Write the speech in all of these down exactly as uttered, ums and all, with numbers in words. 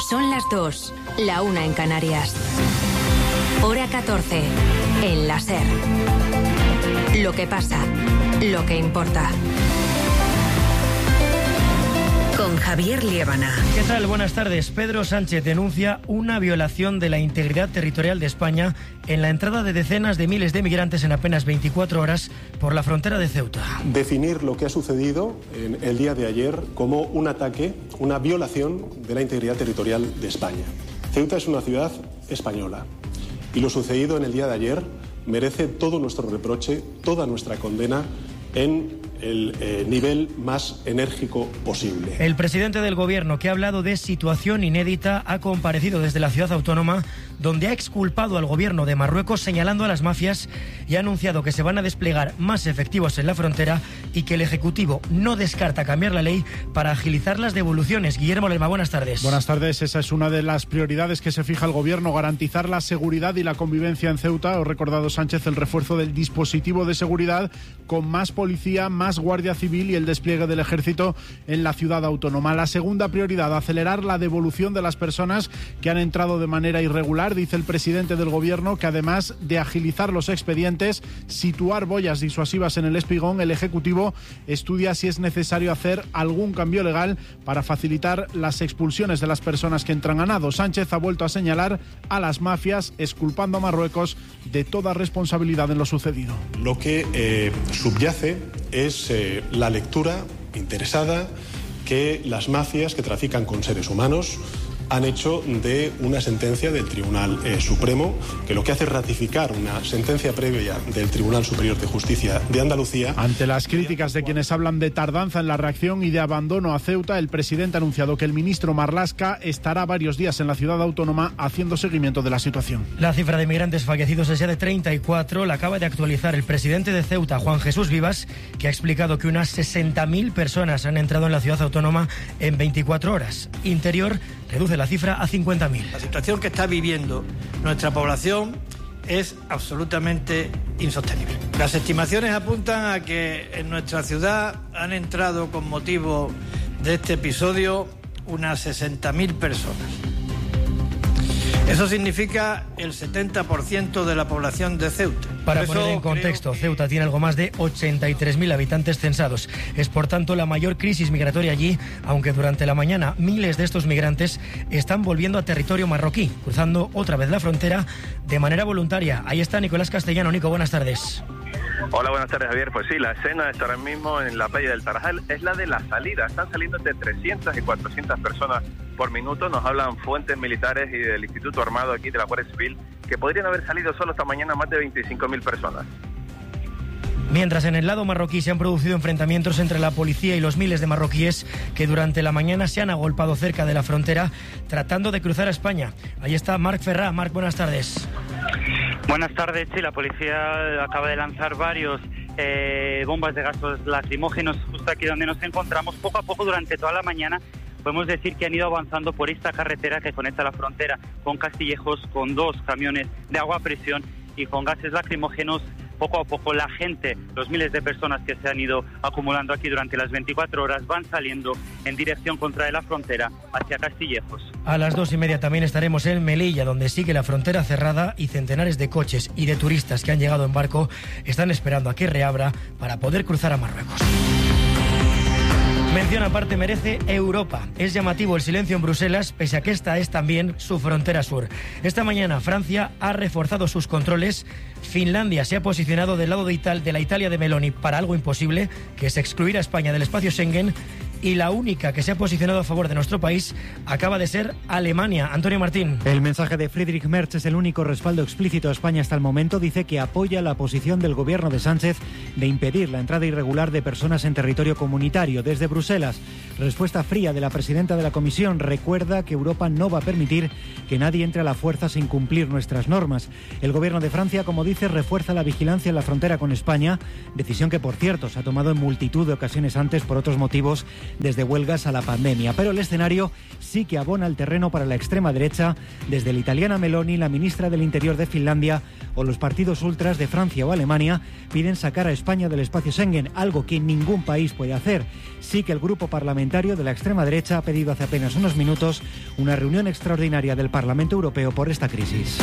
Son las dos, la una en Canarias. Hora catorce, en la SER. Lo que pasa, lo que importa. Con Javier Liébana. ¿Qué tal? Buenas tardes. Pedro Sánchez denuncia una violación de la integridad territorial de España en la entrada de decenas de miles de migrantes en apenas veinticuatro horas por la frontera de Ceuta. Definir lo que ha sucedido en el día de ayer como un ataque, una violación de la integridad territorial de España. Ceuta es una ciudad española y lo sucedido en el día de ayer merece todo nuestro reproche, toda nuestra condena en el eh, nivel más enérgico posible. El presidente del Gobierno, que ha hablado de situación inédita, ha comparecido desde la ciudad autónoma, donde ha exculpado al Gobierno de Marruecos señalando a las mafias y ha anunciado que se van a desplegar más efectivos en la frontera y que el Ejecutivo no descarta cambiar la ley para agilizar las devoluciones. Guillermo Lerma, buenas tardes. Buenas tardes. Esa es una de las prioridades que se fija el Gobierno, garantizar la seguridad y la convivencia en Ceuta. Ha recordado Sánchez el refuerzo del dispositivo de seguridad con más policía, más Guardia Civil y el despliegue del Ejército en la ciudad autónoma. La segunda prioridad, acelerar la devolución de las personas que han entrado de manera irregular. Dice el presidente del Gobierno que además de agilizar los expedientes, situar boyas disuasivas en el espigón, el Ejecutivo estudia si es necesario hacer algún cambio legal para facilitar las expulsiones de las personas que entran a nado. Sánchez ha vuelto a señalar a las mafias, exculpando a Marruecos de toda responsabilidad en lo sucedido. Lo que eh, subyace es eh, la lectura interesada que las mafias que trafican con seres humanos han hecho de una sentencia del Tribunal eh, Supremo, que lo que hace es ratificar una sentencia previa del Tribunal Superior de Justicia de Andalucía. Ante las críticas de quienes hablan de tardanza en la reacción y de abandono a Ceuta, el presidente ha anunciado que el ministro Marlaska estará varios días en la ciudad autónoma haciendo seguimiento de la situación. La cifra de migrantes fallecidos es ya de treinta y cuatro. La acaba de actualizar el presidente de Ceuta, Juan Jesús Vivas, que ha explicado que unas sesenta mil personas han entrado en la ciudad autónoma en veinticuatro horas. Interior reduce la cifra a cincuenta mil. La situación que está viviendo nuestra población es absolutamente insostenible. Las estimaciones apuntan a que en nuestra ciudad han entrado con motivo de este episodio unas sesenta mil personas. Eso significa el setenta por ciento de la población de Ceuta. Para poner en contexto, que... Ceuta tiene algo más de ochenta y tres mil habitantes censados. Es por tanto la mayor crisis migratoria allí, aunque durante la mañana miles de estos migrantes están volviendo a territorio marroquí, cruzando otra vez la frontera de manera voluntaria. Ahí está Nicolás Castellano. Nico, buenas tardes. Hola, buenas tardes, Javier. Pues sí, la escena está ahora mismo en la playa del Tarajal, es la de la salida. Están saliendo entre trescientas y cuatrocientas personas por minuto. Nos hablan fuentes militares y del Instituto Armado aquí de la Guardia Civil que podrían haber salido solo esta mañana más de veinticinco mil personas. Mientras en el lado marroquí se han producido enfrentamientos entre la policía y los miles de marroquíes que durante la mañana se han agolpado cerca de la frontera tratando de cruzar a España. Ahí está Marc Ferrá. Marc, buenas tardes. Buenas tardes. Sí, la policía acaba de lanzar varios eh, bombas de gases lacrimógenos justo aquí donde nos encontramos. Poco a poco durante toda la mañana podemos decir que han ido avanzando por esta carretera que conecta la frontera con Castillejos, con dos camiones de agua a presión y con gases lacrimógenos. Poco a poco la gente, los miles de personas que se han ido acumulando aquí durante las veinticuatro horas van saliendo en dirección contra la frontera hacia Castillejos. A las dos y media también estaremos en Melilla, donde sigue la frontera cerrada y centenares de coches y de turistas que han llegado en barco están esperando a que reabra para poder cruzar a Marruecos. Mención aparte merece Europa. Es llamativo el silencio en Bruselas, pese a que esta es también su frontera sur. Esta mañana Francia ha reforzado sus controles. Finlandia se ha posicionado del lado de, Ital- de la Italia de Meloni para algo imposible, que es excluir a España del espacio Schengen. Y la única que se ha posicionado a favor de nuestro país acaba de ser Alemania. Antonio Martín. El mensaje de Friedrich Merz es el único respaldo explícito a España hasta el momento. Dice que apoya la posición del gobierno de Sánchez de impedir la entrada irregular de personas en territorio comunitario. Desde Bruselas, respuesta fría de la presidenta de la Comisión. Recuerda que Europa no va a permitir que nadie entre a la fuerza sin cumplir nuestras normas. El gobierno de Francia, como dice, refuerza la vigilancia en la frontera con España. Decisión que, por cierto, se ha tomado en multitud de ocasiones antes por otros motivos, desde huelgas a la pandemia. Pero el escenario sí que abona el terreno para la extrema derecha, desde la italiana Meloni, la ministra del Interior de Finlandia o los partidos ultras de Francia o Alemania piden sacar a España del espacio Schengen, algo que ningún país puede hacer. Sí que el grupo parlamentario parlamentario de la extrema derecha ha pedido hace apenas unos minutos una reunión extraordinaria del Parlamento Europeo por esta crisis.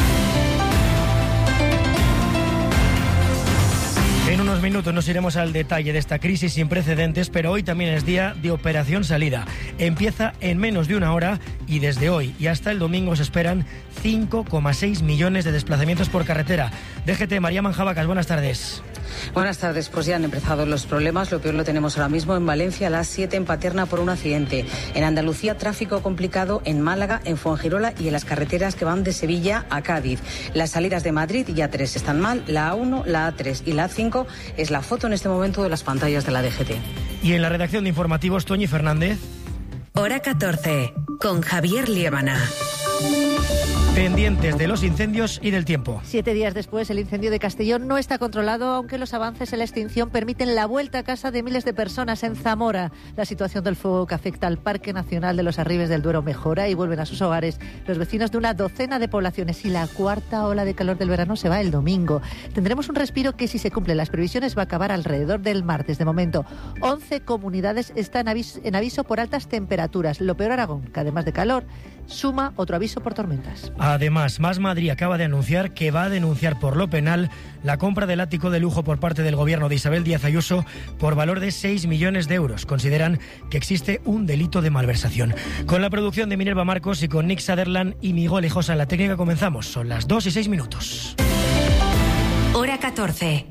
En unos minutos nos iremos al detalle de esta crisis sin precedentes, pero hoy también es día de Operación Salida. Empieza en menos de una hora y desde hoy y hasta el domingo se esperan cinco coma seis millones de desplazamientos por carretera. D G T, María Manjabacas, buenas tardes. Buenas tardes, pues ya han empezado los problemas. Lo peor lo tenemos ahora mismo en Valencia, a las siete en Paterna por un accidente. En Andalucía, tráfico complicado en Málaga, en Fuengirola y en las carreteras que van de Sevilla a Cádiz. Las salidas de Madrid y A tres están mal, la A uno, la A tres y la A cinco es la foto en este momento de las pantallas de la D G T. Y en la redacción de informativos, Toñi Fernández. Hora catorce, con Javier Liébana. Pendientes de los incendios y del tiempo. Siete días después, el incendio de Castellón no está controlado, aunque los avances en la extinción permiten la vuelta a casa de miles de personas en Zamora. La situación del fuego que afecta al Parque Nacional de los Arribes del Duero mejora y vuelven a sus hogares los vecinos de una docena de poblaciones. Y la cuarta ola de calor del verano se va el domingo. Tendremos un respiro que, si se cumplen las previsiones, va a acabar alrededor del martes. De momento, once comunidades están en aviso por altas temperaturas. Lo peor, Aragón, que además de calor, suma otro aviso por tormentas. Además, Más Madrid acaba de anunciar que va a denunciar por lo penal la compra del ático de lujo por parte del gobierno de Isabel Díaz Ayuso por valor de seis millones de euros. Consideran que existe un delito de malversación. Con la producción de Minerva Marcos y con Nick Sutherland y Miguel Hijosa en la técnica comenzamos. Son las dos y seis minutos. Hora catorce.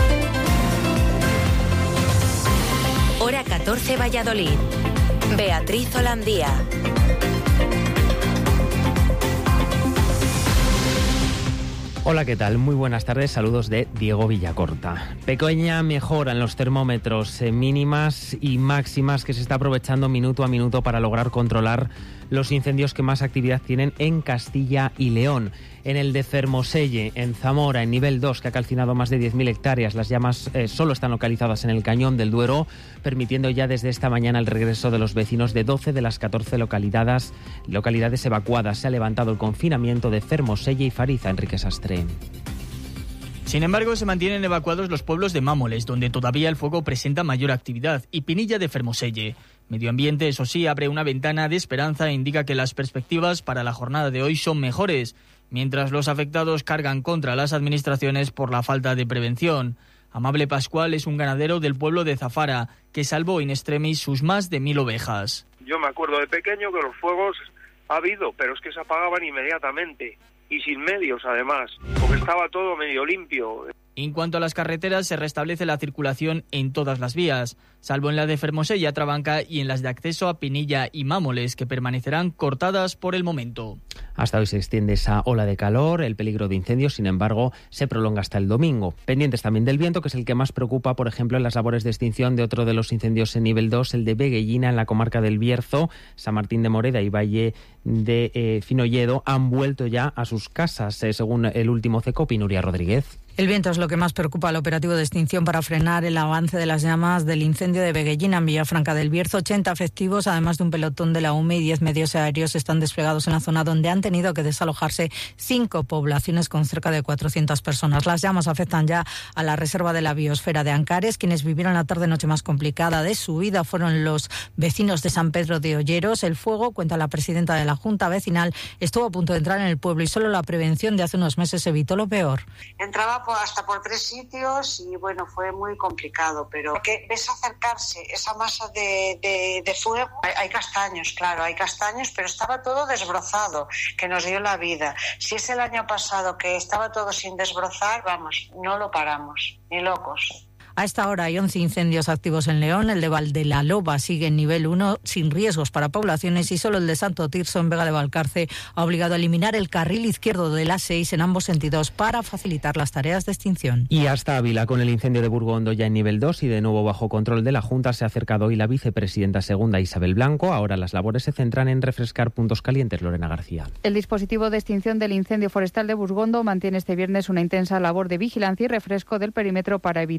Hora catorce Valladolid. Beatriz Holandía. Hola, ¿qué tal? Muy buenas tardes, saludos de Diego Villacorta. Pequeña mejora en los termómetros eh, mínimas y máximas que se está aprovechando minuto a minuto para lograr controlar los incendios que más actividad tienen en Castilla y León. En el de Fermoselle, en Zamora, en nivel dos, que ha calcinado más de diez mil hectáreas, las llamas eh, solo están localizadas en el Cañón del Duero, permitiendo ya desde esta mañana el regreso de los vecinos de doce de las catorce localidades, localidades evacuadas. Se ha levantado el confinamiento de Fermoselle y Fariza. Enrique Sastre. Sin embargo, se mantienen evacuados los pueblos de Mámoles, donde todavía el fuego presenta mayor actividad, y Pinilla de Fermoselle. Medio Ambiente, eso sí, abre una ventana de esperanza e indica que las perspectivas para la jornada de hoy son mejores, mientras los afectados cargan contra las administraciones por la falta de prevención. Amable Pascual es un ganadero del pueblo de Zafara, que salvó in extremis sus más de mil ovejas. Yo me acuerdo de pequeño que los fuegos ha habido, pero es que se apagaban inmediatamente. Y sin medios, además, porque estaba todo medio limpio. En cuanto a las carreteras, se restablece la circulación en todas las vías, salvo en la de Fermoselle a Trabanca y en las de acceso a Pinilla y Mámoles, que permanecerán cortadas por el momento. Hasta hoy se extiende esa ola de calor, el peligro de incendios, sin embargo, se prolonga hasta el domingo. Pendientes también del viento, que es el que más preocupa, por ejemplo, en las labores de extinción de otro de los incendios en nivel dos, el de Beguellina, en la comarca del Bierzo. San Martín de Moreda y Valle de eh, Finolledo han vuelto ya a sus casas, eh, según el último CECOP. Nuria Rodríguez. El viento es lo que más preocupa al operativo de extinción para frenar el avance de las llamas del incendio de Beguellina en Villafranca del Bierzo. ochenta efectivos, además de un pelotón de la U M E y diez medios aéreos, están desplegados en la zona donde han tenido que desalojarse cinco poblaciones con cerca de cuatrocientas personas. Las llamas afectan ya a la reserva de la biosfera de Ancares. Quienes vivieron la tarde-noche más complicada de su vida fueron los vecinos de San Pedro de Olleros. El fuego, cuenta la presidenta de la Junta Vecinal, estuvo a punto de entrar en el pueblo y solo la prevención de hace unos meses evitó lo peor. Entraba hasta por tres sitios y bueno, fue muy complicado, pero que ves acercarse esa masa de, de, de fuego. Hay, hay castaños, claro, hay castaños, pero estaba todo desbrozado, que nos dio la vida. Si es el año pasado que estaba todo sin desbrozar, vamos, no lo paramos, ni locos. A esta hora hay once incendios activos en León. El de Valdelaloba sigue en nivel uno, sin riesgos para poblaciones, y solo el de Santo Tirso, en Vega de Valcarce, ha obligado a eliminar el carril izquierdo de la seis en ambos sentidos para facilitar las tareas de extinción. Y hasta Ávila, con el incendio de Burgondo ya en nivel dos y de nuevo bajo control de la Junta, se ha acercado hoy la vicepresidenta segunda Isabel Blanco. Ahora las labores se centran en refrescar puntos calientes. Lorena García. El dispositivo de extinción del incendio forestal de Burgondo mantiene este viernes una intensa labor de vigilancia y refresco del perímetro para evitar que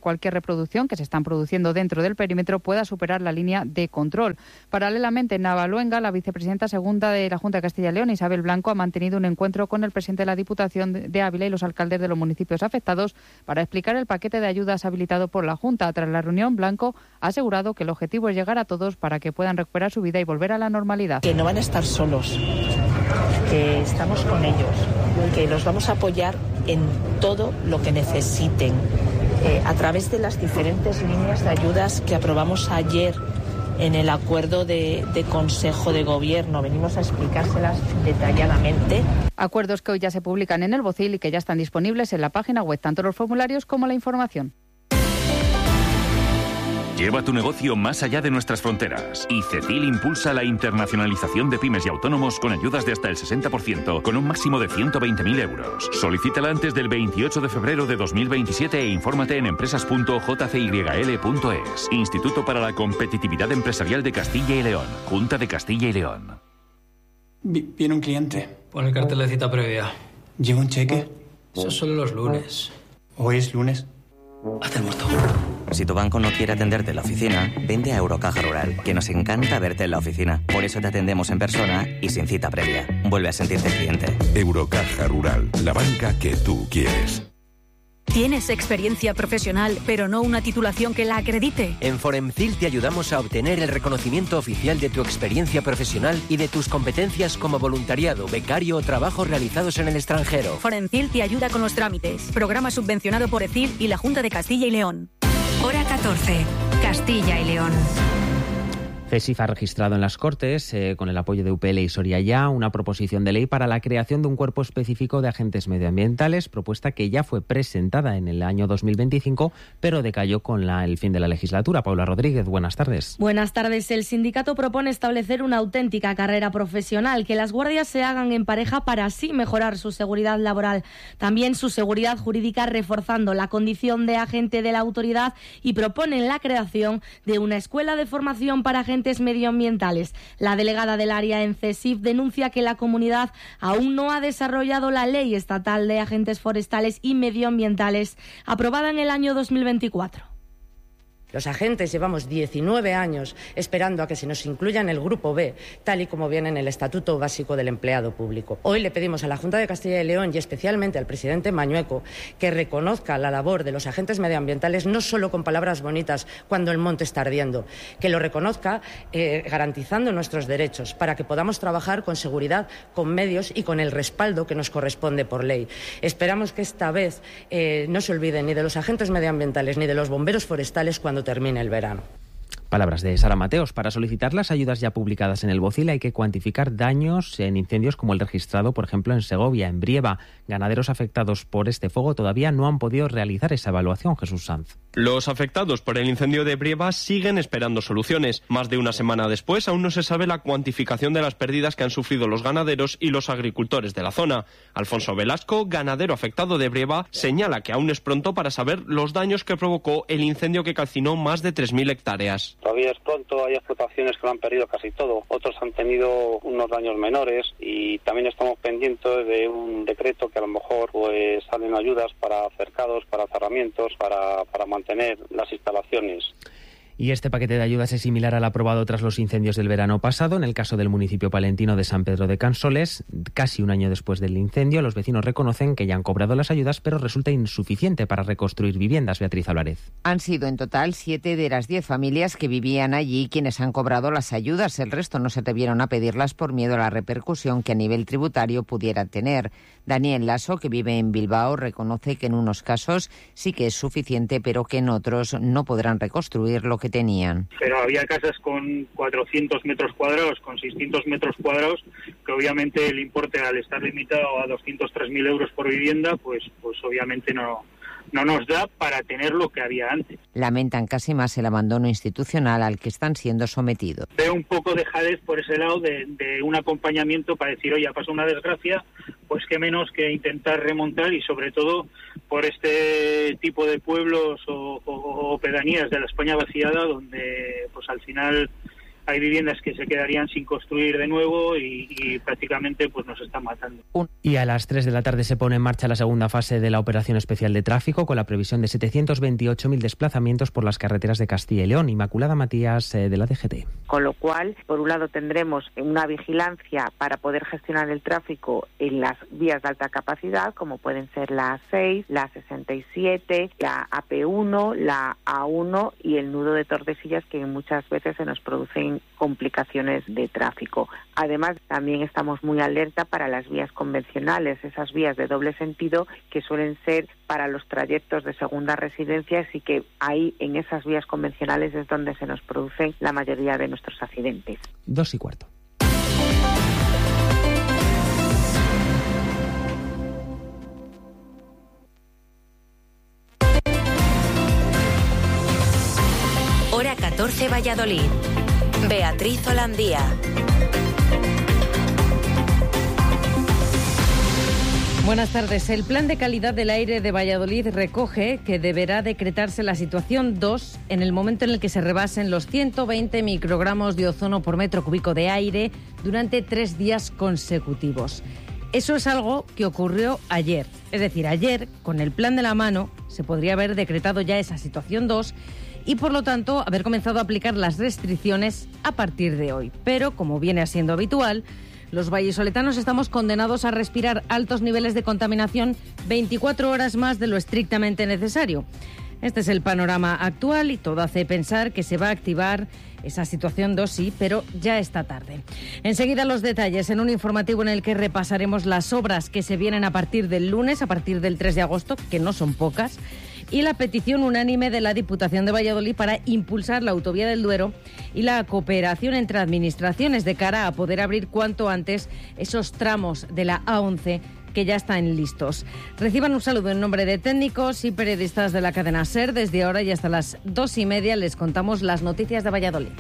cualquier reproducción que se están produciendo dentro del perímetro pueda superar la línea de control. Paralelamente, en Navaluenga, la vicepresidenta segunda de la Junta de Castilla y León, Isabel Blanco, ha mantenido un encuentro con el presidente de la Diputación de Ávila y los alcaldes de los municipios afectados para explicar el paquete de ayudas habilitado por la Junta. Tras la reunión, Blanco ha asegurado que el objetivo es llegar a todos para que puedan recuperar su vida y volver a la normalidad. Que no van a estar solos, que estamos con ellos, que los vamos a apoyar en todo lo que necesiten, eh, a través de las diferentes líneas de ayudas que aprobamos ayer en el acuerdo de, de Consejo de Gobierno. Venimos a explicárselas detalladamente. Acuerdos que hoy ya se publican en el B O C I L y que ya están disponibles en la página web, tanto los formularios como la información. Lleva tu negocio más allá de nuestras fronteras. Y CECIL impulsa la internacionalización de pymes y autónomos con ayudas de hasta el sesenta por ciento, con un máximo de ciento veinte mil euros. Solicítala antes del veintiocho de febrero de dos mil veintisiete e infórmate en empresas punto j c y l punto es. Instituto para la Competitividad Empresarial de Castilla y León. Junta de Castilla y León. Viene un cliente. Pon el cartel de cita previa. ¿Lleva un cheque? Eso solo los lunes. ¿Hoy es lunes? Haz el muerto. Si tu banco no quiere atenderte en la oficina, vende a Eurocaja Rural, que nos encanta verte en la oficina. Por eso te atendemos en persona y sin cita previa. Vuelve a sentirte cliente. Eurocaja Rural, la banca que tú quieres. ¿Tienes experiencia profesional, pero no una titulación que la acredite? En Foremcil te ayudamos a obtener el reconocimiento oficial de tu experiencia profesional y de tus competencias como voluntariado, becario o trabajos realizados en el extranjero. Foremcil te ayuda con los trámites. Programa subvencionado por E C I L y la Junta de Castilla y León. Hora catorce. Castilla y León. CESIF ha registrado en las Cortes, eh, con el apoyo de U P L y Soria Ya, una proposición de ley para la creación de un cuerpo específico de agentes medioambientales, propuesta que ya fue presentada en el año dos mil veinticinco, pero decayó con la, el fin de la legislatura. Paula Rodríguez, buenas tardes. Buenas tardes. El sindicato propone establecer una auténtica carrera profesional, que las guardias se hagan en pareja para así mejorar su seguridad laboral, también su seguridad jurídica, reforzando la condición de agente de la autoridad, y proponen la creación de una escuela de formación para agentes medioambientales. La delegada del área en CESIF denuncia que la comunidad aún no ha desarrollado la ley estatal de agentes forestales y medioambientales aprobada en el año dos mil veinticuatro. Los agentes llevamos diecinueve años esperando a que se nos incluya en el Grupo B, tal y como viene en el Estatuto Básico del Empleado Público. Hoy le pedimos a la Junta de Castilla y León y especialmente al presidente Mañueco que reconozca la labor de los agentes medioambientales, no solo con palabras bonitas cuando el monte está ardiendo, que lo reconozca eh, garantizando nuestros derechos para que podamos trabajar con seguridad, con medios y con el respaldo que nos corresponde por ley. Esperamos que esta vez eh, no se olvide ni de los agentes medioambientales ni de los bomberos forestales cuando termine el verano. Palabras de Sara Mateos. Para solicitar las ayudas ya publicadas en el B O C I L hay que cuantificar daños en incendios como el registrado, por ejemplo, en Segovia, en Brieva. Ganaderos afectados por este fuego todavía no han podido realizar esa evaluación. Jesús Sanz. Los afectados por el incendio de Brieva siguen esperando soluciones. Más de una semana después, aún no se sabe la cuantificación de las pérdidas que han sufrido los ganaderos y los agricultores de la zona. Alfonso Velasco, ganadero afectado de Brieva, señala que aún es pronto para saber los daños que provocó el incendio que calcinó más de tres mil hectáreas. Todavía es pronto, hay explotaciones que lo han perdido casi todo, otros han tenido unos daños menores y también estamos pendientes de un decreto que a lo mejor pues salen ayudas para cercados, para cerramientos, para, para mantener las instalaciones. Y este paquete de ayudas es similar al aprobado tras los incendios del verano pasado. En el caso del municipio palentino de San Pedro de Cansoles, casi un año después del incendio, los vecinos reconocen que ya han cobrado las ayudas, pero resulta insuficiente para reconstruir viviendas. Beatriz Álvarez. Han sido en total siete de las diez familias que vivían allí quienes han cobrado las ayudas. El resto no se atrevieron a pedirlas por miedo a la repercusión que a nivel tributario pudiera tener. Daniel Lasso, que vive en Bilbao, reconoce que en unos casos sí que es suficiente, pero que en otros no podrán reconstruir lo que tenían. Pero había casas con cuatrocientos metros cuadrados, con seiscientos metros cuadrados, que obviamente el importe, al estar limitado a doscientos tres mil euros por vivienda, pues, pues obviamente no, no nos da para tener lo que había antes. Lamentan casi más el abandono institucional al que están siendo sometidos. Veo un poco de jadez por ese lado de, de un acompañamiento para decir, oye, ha pasado una desgracia, pues qué menos que intentar remontar, y sobre todo por este tipo de pueblos o, o, o pedanías de la España vaciada, donde pues al final hay viviendas que se quedarían sin construir de nuevo y, y prácticamente pues nos están matando. Y a las tres de la tarde se pone en marcha la segunda fase de la operación especial de tráfico con la previsión de setecientos veintiocho mil desplazamientos por las carreteras de Castilla y León. Inmaculada Matías, eh, de la D G T. Con lo cual, por un lado tendremos una vigilancia para poder gestionar el tráfico en las vías de alta capacidad, como pueden ser la A seis, la A sesenta y siete, la A P uno, la A uno y el nudo de Tordesillas, que muchas veces se nos producen complicaciones de tráfico. Además, también estamos muy alerta para las vías convencionales, esas vías de doble sentido que suelen ser para los trayectos de segunda residencia, y que ahí en esas vías convencionales es donde se nos producen la mayoría de nuestros accidentes. Dos y cuarto. Hora catorce, Valladolid. Beatriz Holandía. Buenas tardes. El Plan de Calidad del Aire de Valladolid recoge que deberá decretarse la situación dos en el momento en el que se rebasen los ciento veinte microgramos de ozono por metro cúbico de aire durante tres días consecutivos. Eso es algo que ocurrió ayer. Es decir, ayer, con el plan de la mano, se podría haber decretado ya esa situación dos y, por lo tanto, haber comenzado a aplicar las restricciones a partir de hoy. Pero, como viene siendo habitual, los vallisoletanos estamos condenados a respirar altos niveles de contaminación veinticuatro horas más de lo estrictamente necesario. Este es el panorama actual y todo hace pensar que se va a activar esa situación dos, sí, pero ya está tarde. Enseguida los detalles en un informativo en el que repasaremos las obras que se vienen a partir del lunes, a partir del tres de agosto, que no son pocas, y la petición unánime de la Diputación de Valladolid para impulsar la autovía del Duero y la cooperación entre administraciones de cara a poder abrir cuanto antes esos tramos de la A once que ya están listos. Reciban un saludo en nombre de técnicos y periodistas de la cadena SER. Desde ahora y hasta las dos y media les contamos las noticias de Valladolid.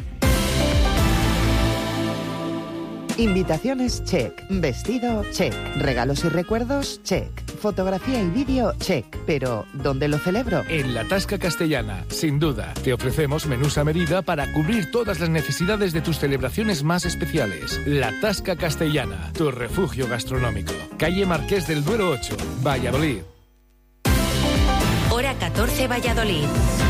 Invitaciones, check. Vestido, check. Regalos y recuerdos, check. Fotografía y vídeo, check. Pero, ¿dónde lo celebro? En la Tasca Castellana, sin duda. Te ofrecemos menús a medida para cubrir todas las necesidades de tus celebraciones más especiales. La Tasca Castellana, tu refugio gastronómico. Calle Marqués del Duero ocho, Valladolid. Hora catorce, Valladolid.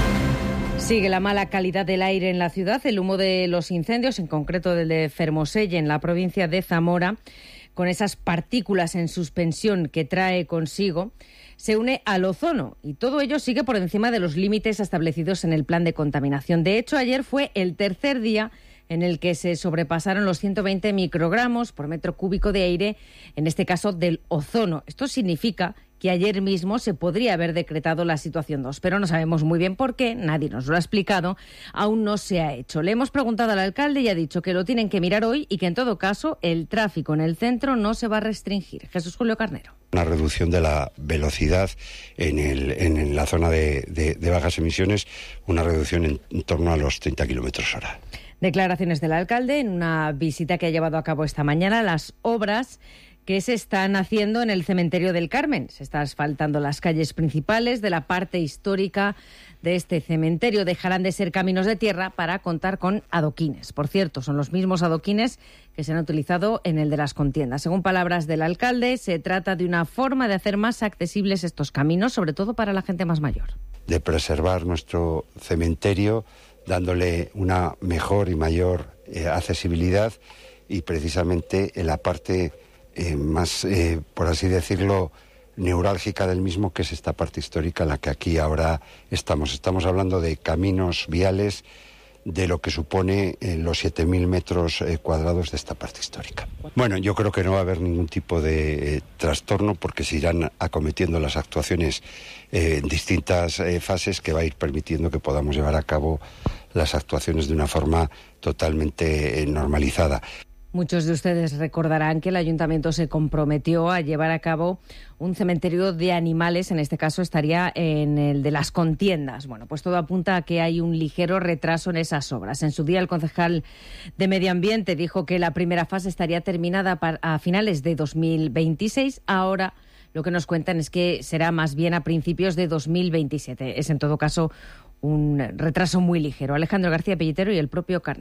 Sigue la mala calidad del aire en la ciudad. El humo de los incendios, en concreto del de Fermoselle, en la provincia de Zamora, con esas partículas en suspensión que trae consigo, se une al ozono y todo ello sigue por encima de los límites establecidos en el plan de contaminación. De hecho, ayer fue el tercer día en el que se sobrepasaron los ciento veinte microgramos por metro cúbico de aire, en este caso del ozono. Esto significa que ayer mismo se podría haber decretado la situación dos, pero no sabemos muy bien por qué, nadie nos lo ha explicado, aún no se ha hecho. Le hemos preguntado al alcalde y ha dicho que lo tienen que mirar hoy y que en todo caso el tráfico en el centro no se va a restringir. Jesús Julio Carnero. Una reducción de la velocidad en, el, en la zona de, de, de bajas emisiones, una reducción en, en torno a los treinta kilómetros hora. Declaraciones del alcalde en una visita que ha llevado a cabo esta mañana. Las obras que se están haciendo en el cementerio del Carmen. Se están asfaltando las calles principales de la parte histórica de este cementerio. Dejarán de ser caminos de tierra para contar con adoquines. Por cierto, son los mismos adoquines que se han utilizado en el de las contiendas. Según palabras del alcalde, se trata de una forma de hacer más accesibles estos caminos, sobre todo para la gente más mayor. De preservar nuestro cementerio, dándole una mejor y mayor eh, accesibilidad, y precisamente en la parte eh, más, eh, por así decirlo, neurálgica del mismo, que es esta parte histórica en la que aquí ahora estamos. Estamos hablando de caminos viales, de lo que supone eh, los siete mil metros eh, cuadrados de esta parte histórica. Bueno, yo creo que no va a haber ningún tipo de eh, trastorno, porque se irán acometiendo las actuaciones eh, en distintas eh, fases, que va a ir permitiendo que podamos llevar a cabo las actuaciones de una forma totalmente eh, normalizada. Muchos de ustedes recordarán que el ayuntamiento se comprometió a llevar a cabo un cementerio de animales, en este caso estaría en el de las contiendas. Bueno, pues todo apunta a que hay un ligero retraso en esas obras. En su día el concejal de Medio Ambiente dijo que la primera fase estaría terminada a finales de dos mil veintiséis. Ahora lo que nos cuentan es que será más bien a principios de dos mil veintisiete. Es en todo caso un retraso muy ligero. Alejandro García Pellitero y el propio Carnero.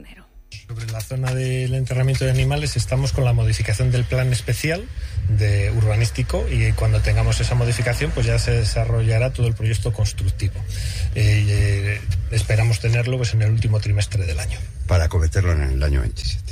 Sobre la zona del enterramiento de animales estamos con la modificación del plan especial de urbanístico y cuando tengamos esa modificación pues ya se desarrollará todo el proyecto constructivo. Eh, eh, esperamos tenerlo pues en el último trimestre del año. Para acometerlo en el año veintisiete.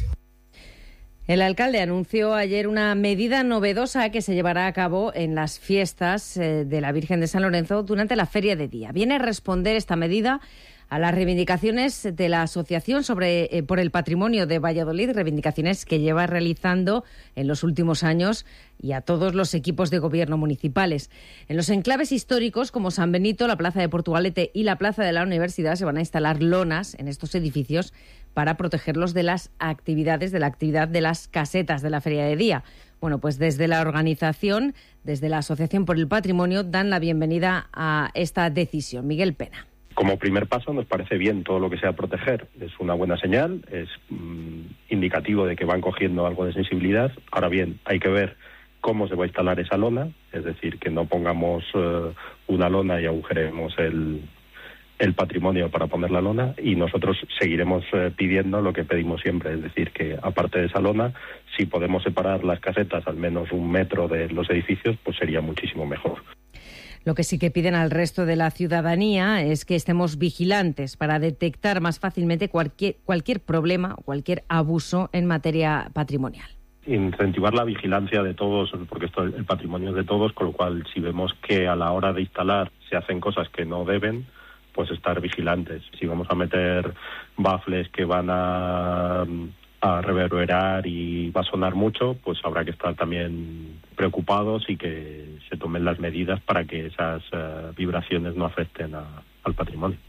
El alcalde anunció ayer una medida novedosa que se llevará a cabo en las fiestas eh, de la Virgen de San Lorenzo durante la Feria de Día. Viene a responder esta medida a las reivindicaciones de la Asociación sobre eh, por el Patrimonio de Valladolid, reivindicaciones que lleva realizando en los últimos años y a todos los equipos de gobierno municipales. En los enclaves históricos como San Benito, la Plaza de Portugalete y la Plaza de la Universidad se van a instalar lonas en estos edificios para protegerlos de las actividades, de la actividad de las casetas de la Feria de Día. Bueno, pues desde la organización, desde la Asociación por el Patrimonio, dan la bienvenida a esta decisión. Miguel Pena. Como primer paso nos parece bien todo lo que sea proteger. Es una buena señal, es mmm, indicativo de que van cogiendo algo de sensibilidad. Ahora bien, hay que ver cómo se va a instalar esa lona, es decir, que no pongamos uh, una lona y agujeremos el, el patrimonio para poner la lona, y nosotros seguiremos uh, pidiendo lo que pedimos siempre, es decir, que aparte de esa lona, si podemos separar las casetas al menos un metro de los edificios, pues sería muchísimo mejor. Lo que sí que piden al resto de la ciudadanía es que estemos vigilantes para detectar más fácilmente cualquier, cualquier problema o cualquier abuso en materia patrimonial. Incentivar la vigilancia de todos, porque esto el patrimonio es de todos, con lo cual si vemos que a la hora de instalar se hacen cosas que no deben, pues estar vigilantes. Si vamos a meter bafles que van a... a reverberar y va a sonar mucho, pues habrá que estar también preocupados y que se tomen las medidas para que esas uh, vibraciones no afecten a, al patrimonio.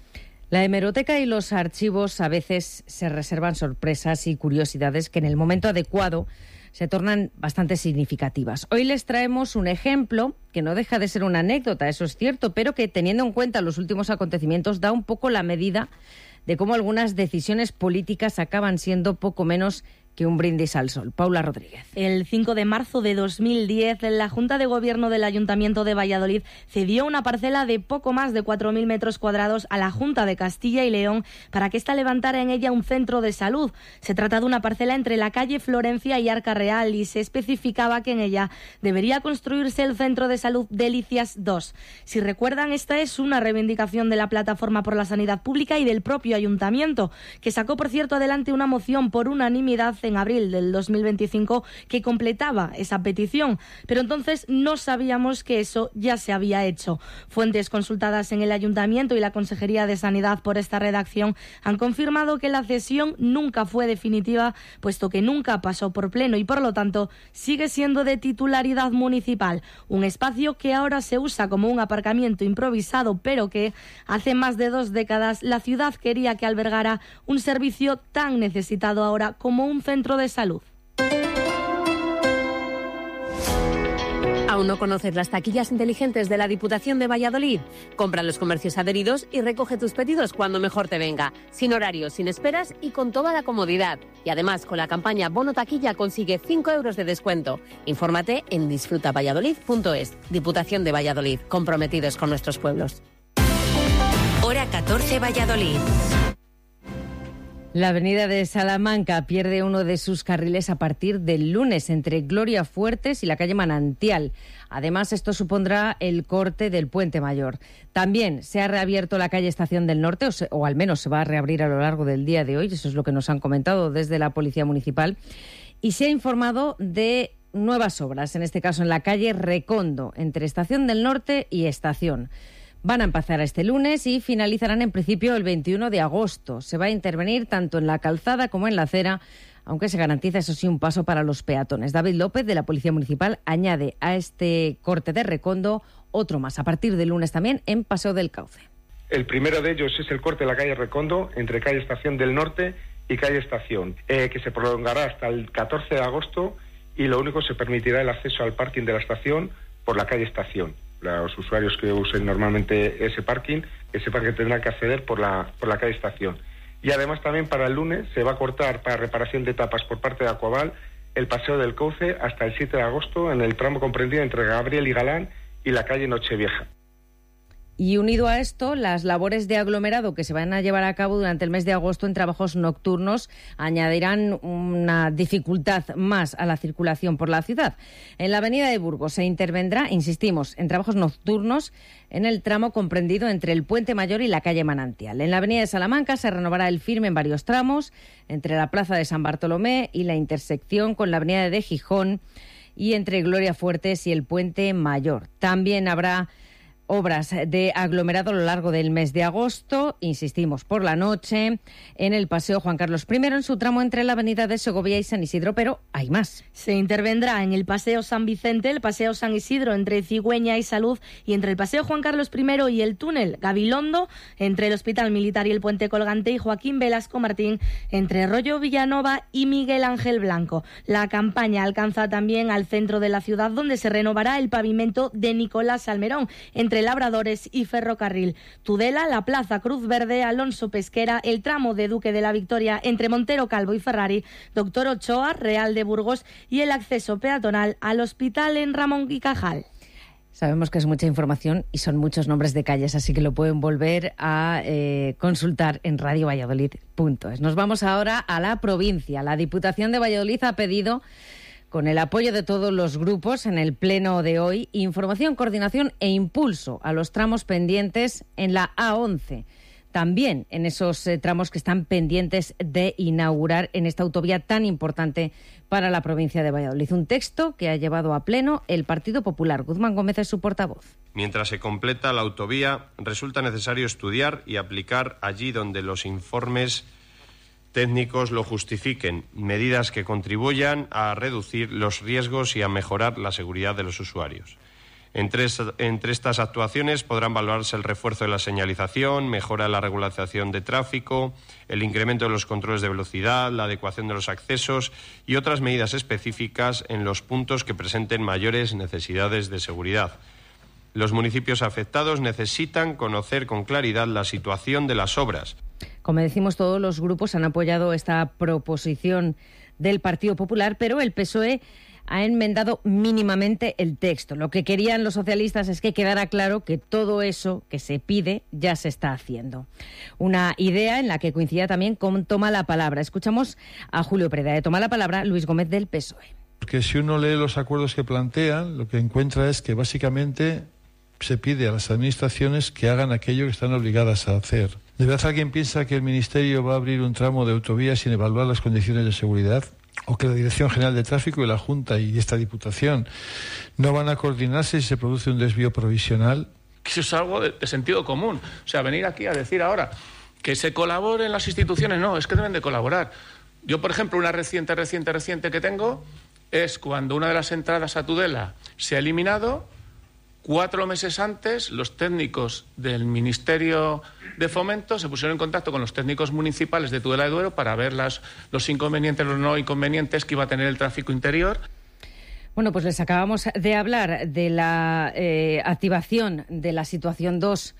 La hemeroteca y los archivos a veces se reservan sorpresas y curiosidades que en el momento adecuado se tornan bastante significativas. Hoy les traemos un ejemplo que no deja de ser una anécdota, eso es cierto, pero que teniendo en cuenta los últimos acontecimientos da un poco la medida de cómo algunas decisiones políticas acaban siendo poco menos que un brindis al sol. Paula Rodríguez. El cinco de marzo de dos mil diez, la Junta de Gobierno del Ayuntamiento de Valladolid cedió una parcela de poco más de cuatro mil metros cuadrados a la Junta de Castilla y León para que ésta levantara en ella un centro de salud. Se trata de una parcela entre la calle Florencia y Arca Real y se especificaba que en ella debería construirse el Centro de Salud Delicias dos. Si recuerdan, esta es una reivindicación de la Plataforma por la Sanidad Pública y del propio Ayuntamiento, que sacó, por cierto, adelante una moción por unanimidad en abril del dos mil veinticinco que completaba esa petición, pero entonces no sabíamos que eso ya se había hecho. Fuentes consultadas en el Ayuntamiento y la Consejería de Sanidad por esta redacción han confirmado que la cesión nunca fue definitiva, puesto que nunca pasó por pleno y por lo tanto sigue siendo de titularidad municipal, un espacio que ahora se usa como un aparcamiento improvisado, pero que hace más de dos décadas la ciudad quería que albergara un servicio tan necesitado ahora como un centro de salud. ¿Aún no conoces las taquillas inteligentes de la Diputación de Valladolid? Compra en los comercios adheridos y recoge tus pedidos cuando mejor te venga, sin horarios, sin esperas y con toda la comodidad. Y además, con la campaña Bono Taquilla consigue cinco euros de descuento. Infórmate en disfruta valladolid punto es. Diputación de Valladolid, comprometidos con nuestros pueblos. Hora catorce, Valladolid. La avenida de Salamanca pierde uno de sus carriles a partir del lunes entre Gloria Fuertes y la calle Manantial. Además, esto supondrá el corte del Puente Mayor. También se ha reabierto la calle Estación del Norte, o, se, o al menos se va a reabrir a lo largo del día de hoy, eso es lo que nos han comentado desde la Policía Municipal. Y se ha informado de nuevas obras, en este caso en la calle Recondo, entre Estación del Norte y Estación. Van a empezar este lunes y finalizarán en principio el veintiuno de agosto. Se va a intervenir tanto en la calzada como en la acera, aunque se garantiza, eso sí, un paso para los peatones. David López, de la Policía Municipal, añade a este corte de Recondo otro más, a partir del lunes también en Paseo del Cauce. El primero de ellos es el corte de la calle Recondo, entre calle Estación del Norte y calle Estación, eh, que se prolongará hasta el catorce de agosto y lo único se permitirá el acceso al parking de la estación por la calle Estación. Los usuarios que usen normalmente ese parking, ese parking tendrán que acceder por la, por la calle Estación. Y además también para el lunes se va a cortar para reparación de etapas por parte de Aquaval el Paseo del Cauce hasta el siete de agosto en el tramo comprendido entre Gabriel y Galán y la calle Nochevieja. Y unido a esto, las labores de aglomerado que se van a llevar a cabo durante el mes de agosto en trabajos nocturnos añadirán una dificultad más a la circulación por la ciudad. En la avenida de Burgos se intervendrá, insistimos, en trabajos nocturnos en el tramo comprendido entre el Puente Mayor y la calle Manantial. En la avenida de Salamanca se renovará el firme en varios tramos, entre la plaza de San Bartolomé y la intersección con la avenida de Gijón y entre Gloria Fuertes y el Puente Mayor. También habrá obras de aglomerado a lo largo del mes de agosto, insistimos, por la noche, en el Paseo Juan Carlos primero, en su tramo entre la avenida de Segovia y San Isidro, pero hay más. Se intervendrá en el Paseo San Vicente, el Paseo San Isidro entre Cigüeña y Salud, y entre el Paseo Juan Carlos primero y el túnel Gabilondo, entre el Hospital Militar y el Puente Colgante, y Joaquín Velasco Martín, entre Rollo Villanova y Miguel Ángel Blanco. La campaña alcanza también al centro de la ciudad, donde se renovará el pavimento de Nicolás Salmerón, entre Labradores y Ferrocarril. Tudela, la Plaza Cruz Verde, Alonso Pesquera, el tramo de Duque de la Victoria entre Montero Calvo y Ferrari, Doctor Ochoa, Real de Burgos y el acceso peatonal al hospital en Ramón y Cajal. Sabemos que es mucha información y son muchos nombres de calles, así que lo pueden volver a eh, consultar en radio valladolid punto es. Nos vamos ahora a la provincia. La Diputación de Valladolid ha pedido, con el apoyo de todos los grupos en el pleno de hoy, información, coordinación e impulso a los tramos pendientes en la A once. También en esos eh, tramos que están pendientes de inaugurar en esta autovía tan importante para la provincia de Valladolid. Un texto que ha llevado a pleno el Partido Popular. Guzmán Gómez es su portavoz. Mientras se completa la autovía, resulta necesario estudiar y aplicar allí donde los informes técnicos lo justifiquen, medidas que contribuyan a reducir los riesgos y a mejorar la seguridad de los usuarios. Entre, entre estas actuaciones podrán valorarse el refuerzo de la señalización, mejora de la regularización de tráfico, el incremento de los controles de velocidad, la adecuación de los accesos y otras medidas específicas en los puntos que presenten mayores necesidades de seguridad. Los municipios afectados necesitan conocer con claridad la situación de las obras. Como decimos, todos los grupos han apoyado esta proposición del Partido Popular, pero el P S O E ha enmendado mínimamente el texto. Lo que querían los socialistas es que quedara claro que todo eso que se pide ya se está haciendo. Una idea en la que coincidía también con Toma la Palabra. Escuchamos a Julio Preda de Toma la Palabra, Luis Gómez del P S O E. Porque si uno lee los acuerdos que plantean, lo que encuentra es que básicamente se pide a las administraciones que hagan aquello que están obligadas a hacer. ¿De verdad alguien piensa que el Ministerio va a abrir un tramo de autovía sin evaluar las condiciones de seguridad? ¿O que la Dirección General de Tráfico y la Junta y esta Diputación no van a coordinarse si se produce un desvío provisional? Eso es algo de, de sentido común. O sea, venir aquí a decir ahora que se colabore en las instituciones, no, es que deben de colaborar. Yo, por ejemplo, una reciente, reciente, reciente que tengo es cuando una de las entradas a Tudela se ha eliminado. Cuatro meses antes, los técnicos del Ministerio de Fomento se pusieron en contacto con los técnicos municipales de Tudela de Duero para ver las, los inconvenientes, los no inconvenientes que iba a tener el tráfico interior. Bueno, pues les acabamos de hablar de la eh, activación de la situación dos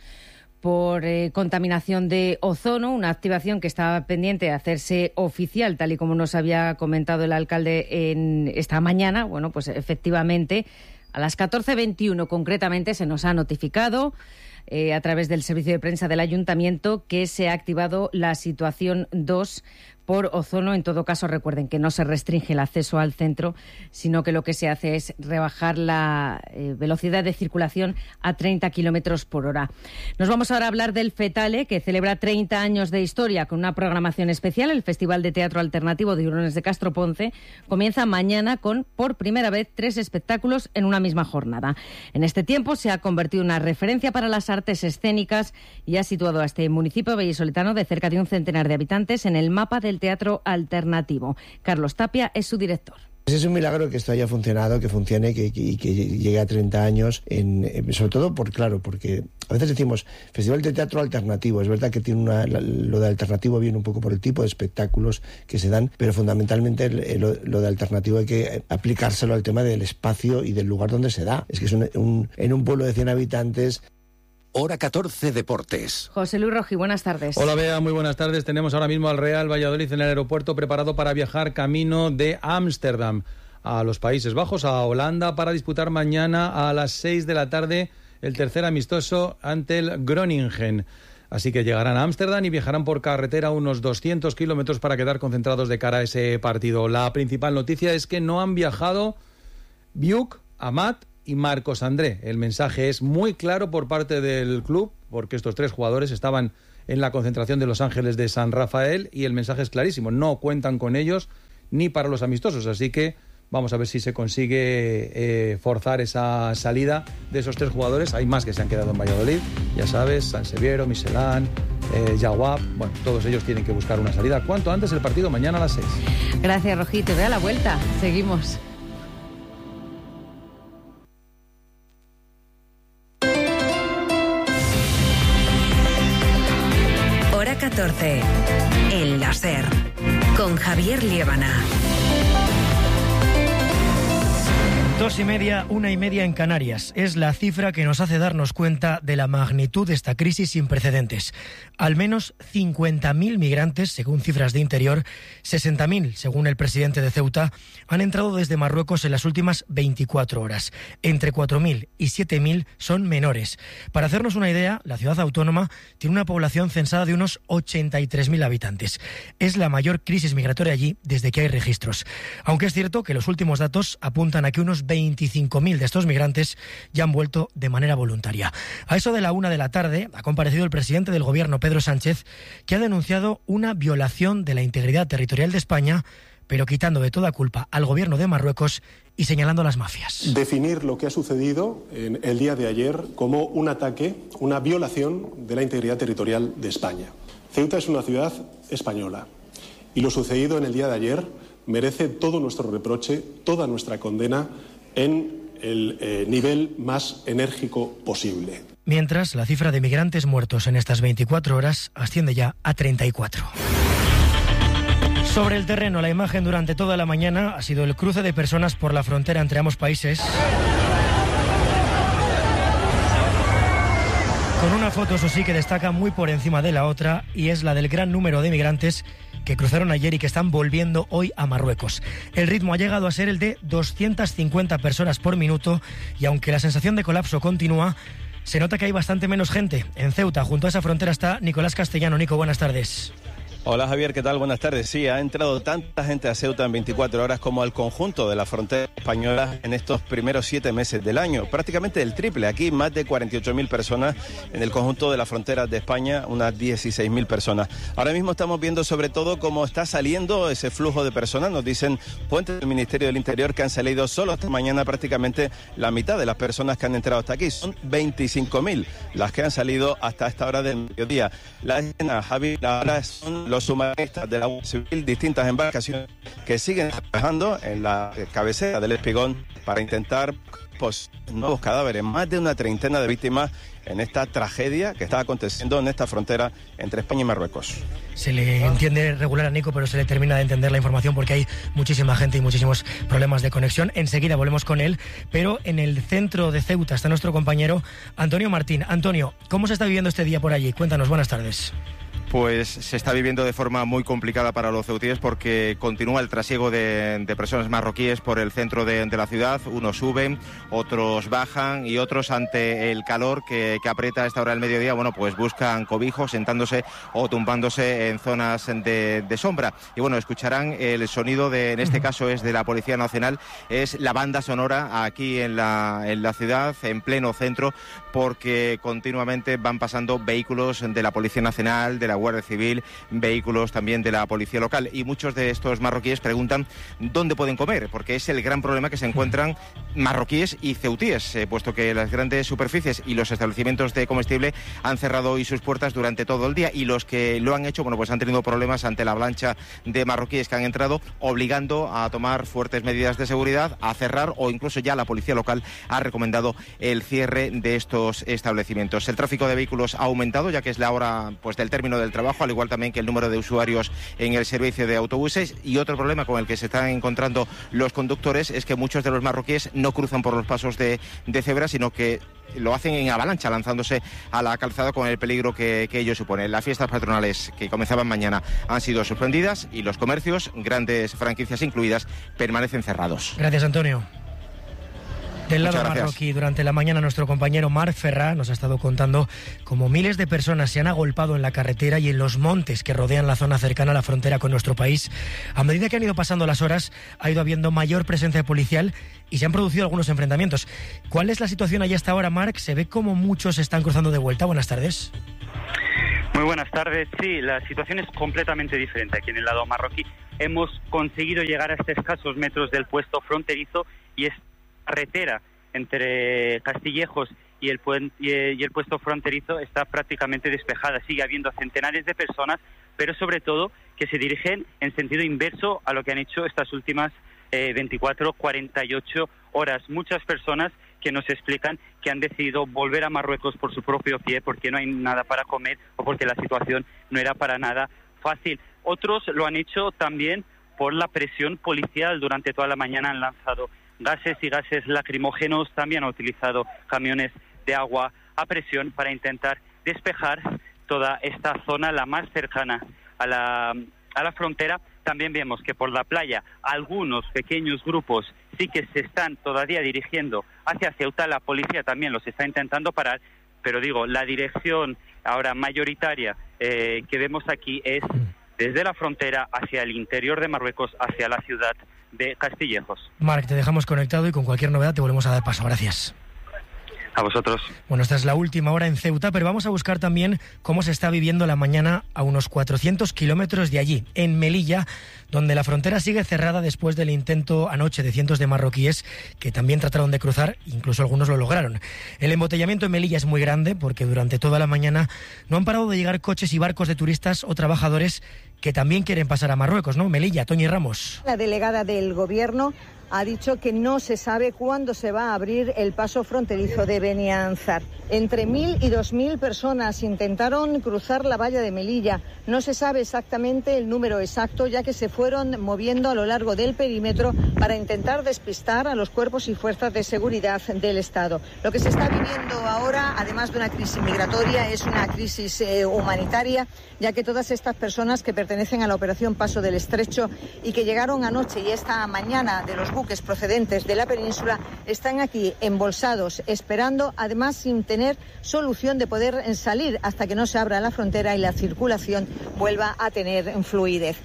por eh, contaminación de ozono, una activación que estaba pendiente de hacerse oficial, tal y como nos había comentado el alcalde en esta mañana. Bueno, pues efectivamente, a las catorce veintiuno concretamente se nos ha notificado eh, a través del servicio de prensa del Ayuntamiento que se ha activado la situación dos por ozono. En todo caso, recuerden que no se restringe el acceso al centro, sino que lo que se hace es rebajar la eh, velocidad de circulación a treinta kilómetros por hora. Nos vamos ahora a hablar del FETALE, que celebra treinta años de historia con una programación especial. El Festival de Teatro Alternativo de Hurones de Castro Ponce comienza mañana con, por primera vez, tres espectáculos en una misma jornada. En este tiempo se ha convertido en una referencia para las artes escénicas y ha situado a este municipio vallisoletano de cerca de un centenar de habitantes en el mapa del teatro alternativo. Carlos Tapia es su director. Es un milagro que esto haya funcionado, que funcione y que, que, que llegue a treinta años, en, sobre todo por, claro, porque a veces decimos Festival de Teatro Alternativo, es verdad que tiene una, lo de alternativo viene un poco por el tipo de espectáculos que se dan, pero fundamentalmente lo, lo de alternativo hay que aplicárselo al tema del espacio y del lugar donde se da. Es que es un, un, en un pueblo de cien habitantes. Hora catorce Deportes. José Luis Roji, buenas tardes. Hola Bea, muy buenas tardes. Tenemos ahora mismo al Real Valladolid en el aeropuerto preparado para viajar camino de Ámsterdam a los Países Bajos, a Holanda, para disputar mañana a las seis de la tarde el tercer amistoso ante el Groningen. Así que llegarán a Ámsterdam y viajarán por carretera unos doscientos kilómetros para quedar concentrados de cara a ese partido. La principal noticia es que no han viajado Biuk, Amat y Marcos André. El mensaje es muy claro por parte del club, porque estos tres jugadores estaban en la concentración de Los Ángeles de San Rafael y el mensaje es clarísimo. No cuentan con ellos ni para los amistosos, así que vamos a ver si se consigue eh, forzar esa salida de esos tres jugadores. Hay más que se han quedado en Valladolid, ya sabes, Sanseviero, Michelán, eh, Yaguap. Bueno, todos ellos tienen que buscar una salida cuanto antes. El partido mañana a las seis. Gracias, Rojí. Te veo a la vuelta. Seguimos. Hora catorce. El láser. Con Javier Liébana. Dos y media, una y media en Canarias. Es la cifra que nos hace darnos cuenta de la magnitud de esta crisis sin precedentes. Al menos cincuenta mil migrantes, según cifras de Interior, sesenta mil, según el presidente de Ceuta, han entrado desde Marruecos en las últimas veinticuatro horas. Entre cuatro mil y siete mil son menores. Para hacernos una idea, la ciudad autónoma tiene una población censada de unos ochenta y tres mil habitantes. Es la mayor crisis migratoria allí desde que hay registros. Aunque es cierto que los últimos datos apuntan a que unos veinticinco mil de estos migrantes ya han vuelto de manera voluntaria. A eso de la una de la tarde ha comparecido el presidente del Gobierno, Pedro Sánchez, que ha denunciado una violación de la integridad territorial de España, pero quitando de toda culpa al Gobierno de Marruecos y señalando a las mafias. Definir lo que ha sucedido en el día de ayer como un ataque, una violación de la integridad territorial de España. Ceuta es una ciudad española y lo sucedido en el día de ayer merece todo nuestro reproche, toda nuestra condena en el eh, nivel más enérgico posible. Mientras, la cifra de migrantes muertos en estas veinticuatro horas asciende ya a treinta y cuatro. Sobre el terreno, la imagen durante toda la mañana ha sido el cruce de personas por la frontera entre ambos países, con una foto, eso sí, que destaca muy por encima de la otra, y es la del gran número de migrantes que cruzaron ayer y que están volviendo hoy a Marruecos. El ritmo ha llegado a ser el de doscientas cincuenta personas por minuto y aunque la sensación de colapso continúa, se nota que hay bastante menos gente. En Ceuta, junto a esa frontera, está Nicolás Castellano. Nico, buenas tardes. Hola Javier, ¿qué tal? Buenas tardes. Sí, ha entrado tanta gente a Ceuta en veinticuatro horas como al conjunto de la frontera española en estos primeros siete meses del año. Prácticamente el triple. Aquí más de cuarenta y ocho mil personas en el conjunto de la frontera de España, unas dieciséis mil personas. Ahora mismo estamos viendo sobre todo cómo está saliendo ese flujo de personas. Nos dicen fuentes del Ministerio del Interior que han salido solo esta mañana prácticamente la mitad de las personas que han entrado hasta aquí. Son veinticinco mil las que han salido hasta esta hora del mediodía. La escena, Javi, ahora son los submarinistas de la Guardia Civil, distintas embarcaciones que siguen trabajando en la cabecera del Espigón para intentar pues, nuevos cadáveres. Más de una treintena de víctimas en esta tragedia que está aconteciendo en esta frontera entre España y Marruecos. Se le entiende regular a Nico, pero se le termina de entender la información porque hay muchísima gente y muchísimos problemas de conexión. Enseguida volvemos con él, pero en el centro de Ceuta está nuestro compañero Antonio Martín. Antonio, ¿cómo se está viviendo este día por allí? Cuéntanos, buenas tardes. Pues se está viviendo de forma muy complicada para los ceutíes porque continúa el trasiego de, de personas marroquíes por el centro de, de la ciudad. Unos suben, otros bajan y otros ante el calor que, que aprieta a esta hora del mediodía, bueno, pues buscan cobijo sentándose o tumbándose en zonas de, de sombra. Y bueno, escucharán el sonido de, en este caso es de la Policía Nacional, es la banda sonora aquí en la, en la ciudad, en pleno centro, porque continuamente van pasando vehículos de la Policía Nacional, de la Guardia Civil, vehículos también de la policía local y muchos de estos marroquíes preguntan dónde pueden comer, porque es el gran problema que se encuentran marroquíes y ceutíes, eh, puesto que las grandes superficies y los establecimientos de comestible han cerrado hoy sus puertas durante todo el día y los que lo han hecho, bueno, pues han tenido problemas ante la avalancha de marroquíes que han entrado, obligando a tomar fuertes medidas de seguridad, a cerrar o incluso ya la policía local ha recomendado el cierre de estos establecimientos. El tráfico de vehículos ha aumentado ya que es la hora pues del término del trabajo, al igual también que el número de usuarios en el servicio de autobuses. Y otro problema con el que se están encontrando los conductores es que muchos de los marroquíes no cruzan por los pasos de, de cebra, sino que lo hacen en avalancha, lanzándose a la calzada con el peligro que, que ello supone. Las fiestas patronales que comenzaban mañana han sido suspendidas y los comercios, grandes franquicias incluidas, permanecen cerrados. Gracias, Antonio. Del lado Muchas gracias. marroquí, durante la mañana nuestro compañero Marc Ferrá nos ha estado contando cómo miles de personas se han agolpado en la carretera y en los montes que rodean la zona cercana a la frontera con nuestro país. A medida que han ido pasando las horas, ha ido habiendo mayor presencia policial y se han producido algunos enfrentamientos. ¿Cuál es la situación allí hasta ahora, Marc? ¿Se ve como muchos se están cruzando de vuelta? Buenas tardes. Muy buenas tardes. Sí, la situación es completamente diferente aquí en el lado marroquí. Hemos conseguido llegar a estos escasos metros del puesto fronterizo y es carretera entre Castillejos y el, y el puesto fronterizo está prácticamente despejada. Sigue habiendo centenares de personas, pero sobre todo que se dirigen en sentido inverso a lo que han hecho estas últimas eh, veinticuatro, cuarenta y ocho horas. Muchas personas que nos explican que han decidido volver a Marruecos por su propio pie porque no hay nada para comer o porque la situación no era para nada fácil. Otros lo han hecho también por la presión policial. Durante toda la mañana han lanzado gases y gases lacrimógenos, también han utilizado camiones de agua a presión para intentar despejar toda esta zona, la más cercana a la, a la frontera. También vemos que por la playa algunos pequeños grupos sí que se están todavía dirigiendo hacia Ceuta. La policía también los está intentando parar, pero digo, la dirección ahora mayoritaria eh, que vemos aquí es desde la frontera hacia el interior de Marruecos, hacia la ciudad de Castillejos. Marc, te dejamos conectado y con cualquier novedad te volvemos a dar paso. Gracias. A vosotros. Bueno, esta es la última hora en Ceuta, pero vamos a buscar también cómo se está viviendo la mañana a unos cuatrocientos kilómetros de allí, en Melilla, donde la frontera sigue cerrada después del intento anoche de cientos de marroquíes que también trataron de cruzar, incluso algunos lo lograron. El embotellamiento en Melilla es muy grande porque durante toda la mañana no han parado de llegar coches y barcos de turistas o trabajadores que también quieren pasar a Marruecos, ¿no? Melilla, Toñi Ramos. La delegada del Gobierno ha dicho que no se sabe cuándo se va a abrir el paso fronterizo de Beni Ansar. Entre mil y dos mil personas intentaron cruzar la valla de Melilla. No se sabe exactamente el número exacto, ya que se fueron moviendo a lo largo del perímetro para intentar despistar a los cuerpos y fuerzas de seguridad del Estado. Lo que se está viviendo ahora, además de una crisis migratoria, es una crisis eh, humanitaria, ya que todas estas personas que pertenecen a la operación Paso del Estrecho y que llegaron anoche y esta mañana de los buques procedentes de la península están aquí embolsados, esperando, además sin tener solución de poder salir hasta que no se abra la frontera y la circulación vuelva a tener fluidez.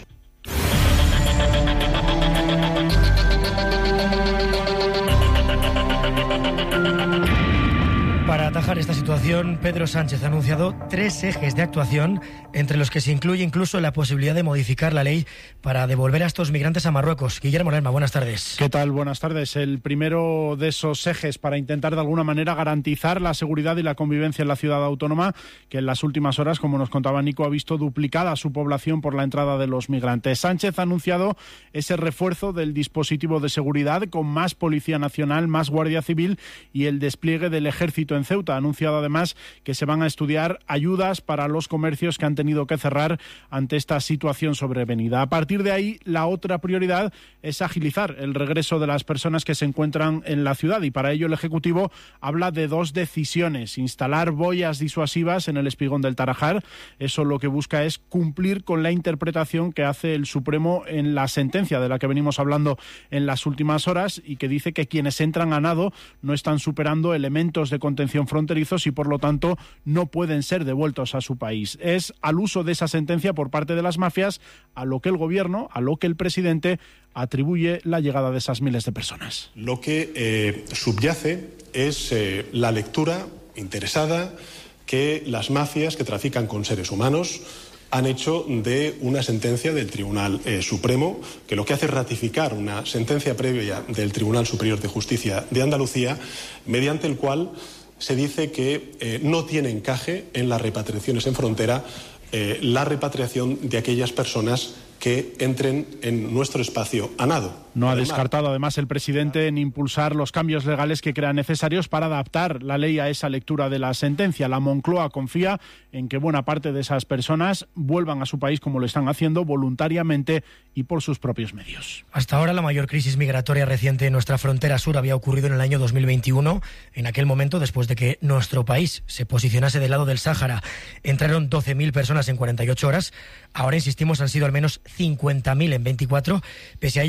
Para atajar esta situación, Pedro Sánchez ha anunciado tres ejes de actuación, entre los que se incluye incluso la posibilidad de modificar la ley para devolver a estos migrantes a Marruecos. Guillermo Lerma, buenas tardes. ¿Qué tal? Buenas tardes. El primero de esos ejes para intentar de alguna manera garantizar la seguridad y la convivencia en la ciudad autónoma, que en las últimas horas, como nos contaba Nico, ha visto duplicada su población por la entrada de los migrantes. Sánchez ha anunciado ese refuerzo del dispositivo de seguridad con más Policía Nacional, más Guardia Civil y el despliegue del Ejército en Ceuta. Ha anunciado además que se van a estudiar ayudas para los comercios que han tenido que cerrar ante esta situación sobrevenida. A partir de ahí, la otra prioridad es agilizar el regreso de las personas que se encuentran en la ciudad y para ello el Ejecutivo habla de dos decisiones: instalar boyas disuasivas en el espigón del Tarajal. Eso lo que busca es cumplir con la interpretación que hace el Supremo en la sentencia de la que venimos hablando en las últimas horas y que dice que quienes entran a nado no están superando elementos de contención fronterizos y por lo tanto no pueden ser devueltos a su país. Es al uso de esa sentencia por parte de las mafias a lo que el gobierno, a lo que el presidente atribuye la llegada de esas miles de personas. Lo que eh, subyace es eh, la lectura interesada que las mafias que trafican con seres humanos han hecho de una sentencia del Tribunal eh, Supremo, que lo que hace es ratificar una sentencia previa del Tribunal Superior de Justicia de Andalucía, mediante el cual se dice que eh, no tiene encaje en las repatriaciones en frontera eh, la repatriación de aquellas personas que entren en nuestro espacio a nado. No ha descartado además el presidente en impulsar los cambios legales que crea necesarios para adaptar la ley a esa lectura de la sentencia. La Moncloa confía en que buena parte de esas personas vuelvan a su país como lo están haciendo voluntariamente y por sus propios medios. Hasta ahora la mayor crisis migratoria reciente en nuestra frontera sur había ocurrido en el año dos mil veintiuno. En aquel momento, después de que nuestro país se posicionase del lado del Sáhara, entraron doce mil personas en cuarenta y ocho horas. Ahora, insistimos, han sido al menos cincuenta mil en veinticuatro. Pese a ello, Guille, el presidente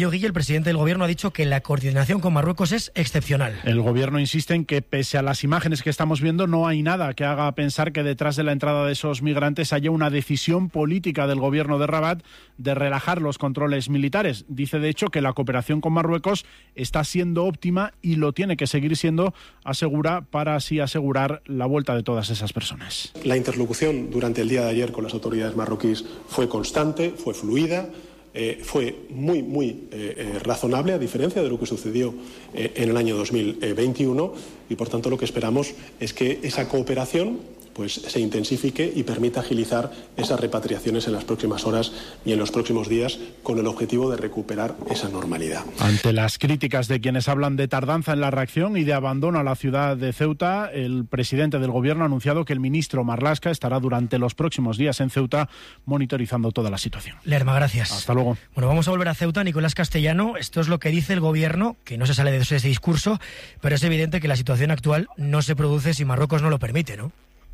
presidente del Gobierno ha dicho que la coordinación con Marruecos es excepcional. El Gobierno insiste en que, pese a las imágenes que estamos viendo, no hay nada que haga pensar que detrás de la entrada de esos migrantes haya una decisión política del Gobierno de Rabat de relajar los controles militares. Dice, de hecho, que la cooperación con Marruecos está siendo óptima y lo tiene que seguir siendo, asegura, para así asegurar la vuelta de todas esas personas. La interlocución durante el día de ayer con las autoridades marroquíes fue constante, fue fluida, eh, fue muy, muy eh, eh, razonable, a diferencia de lo que sucedió eh, en el año dos mil veintiuno, y por tanto lo que esperamos es que esa cooperación pues se intensifique y permita agilizar esas repatriaciones en las próximas horas y en los próximos días, con el objetivo de recuperar esa normalidad. Ante las críticas de quienes hablan de tardanza en la reacción y de abandono a la ciudad de Ceuta, el presidente del Gobierno ha anunciado que el ministro Marlaska estará durante los próximos días en Ceuta monitorizando toda la situación. Lerma, gracias. Hasta luego. Bueno, vamos a volver a Ceuta. Nicolás Castellano, esto es lo que dice el Gobierno, que no se sale de ese discurso, pero es evidente que la situación actual no se produce si Marruecos no lo permite, ¿no?